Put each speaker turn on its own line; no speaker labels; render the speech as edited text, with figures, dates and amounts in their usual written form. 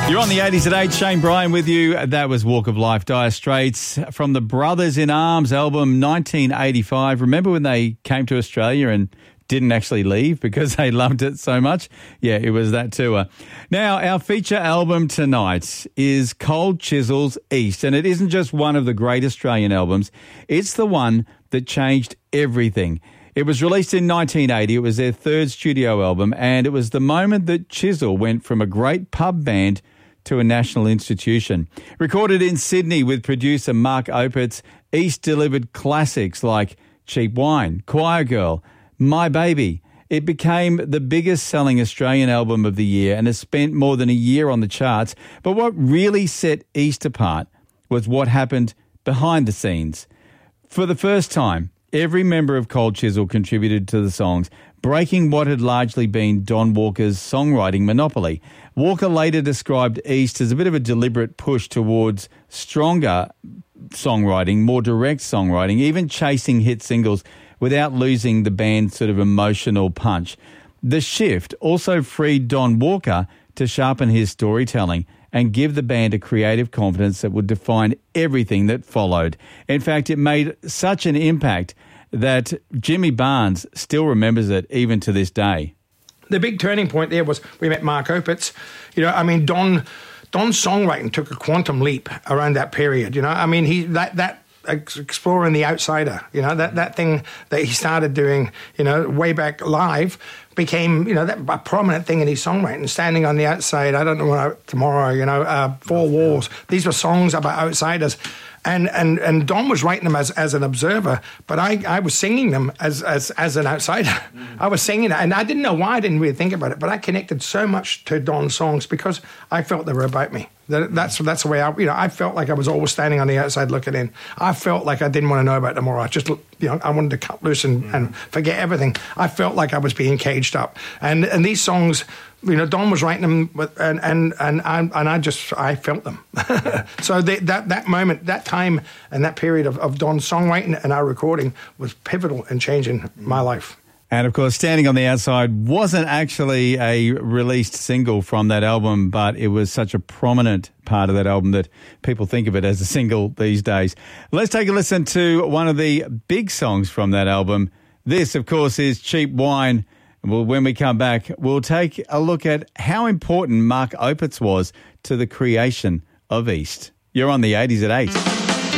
You're on the 80s at 8. Shane Bryan with you. That was Walk of Life, Dire Straits from the Brothers in Arms album 1985. Remember when they came to Australia and didn't actually leave because they loved it so much? Yeah, it was that tour. Now, our feature album tonight is Cold Chisel's East, and it isn't just one of the great Australian albums. It's the one that changed everything. It was released in 1980. It was their third studio album, and it was the moment that Chisel went from a great pub band to a national institution. Recorded in Sydney with producer Mark Opitz, East delivered classics like Cheap Wine, Choir Girl, My Baby. It became the biggest selling Australian album of the year and has spent more than a year on the charts. But what really set East apart was what happened behind the scenes. For the first time, every member of Cold Chisel contributed to the songs, breaking what had largely been Don Walker's songwriting monopoly. Walker later described East as a bit of a deliberate push towards stronger songwriting, more direct songwriting, even chasing hit singles without losing the band's sort of emotional punch. The shift also freed Don Walker to sharpen his storytelling and give the band a creative confidence that would define everything that followed. In fact, it made such an impact that Jimmy Barnes still remembers it even to this day.
The big turning point there was we met Mark Opitz. You know, I mean, Don's songwriting took a quantum leap around that period. You know, I mean, he that exploring the outsider. You know, that thing that he started doing. You know, way back live became a prominent thing in his songwriting. Standing on the outside, I don't know what tomorrow. You know, Four Walls. These were songs about outsiders. And Don was writing them as an observer, but I was singing them as an outsider. I was singing it, and I didn't know why. I didn't really think about it, but I connected so much to Don's songs because I felt they were about me. That's the way I felt like I was always standing on the outside looking in. I felt like I didn't want to know about tomorrow. I wanted to cut loose and forget everything. I felt like I was being caged up, and these songs. Don was writing them, I felt them. So that moment, that time, and that period of Don's songwriting and our recording was pivotal in changing my life.
And, of course, Standing on the Outside wasn't actually a released single from that album, but it was such a prominent part of that album that people think of it as a single these days. Let's take a listen to one of the big songs from that album. This, of course, is Cheap Wine. Well, when we come back, we'll take a look at how important Mark Opitz was to the creation of East. You're on the 80s at 8.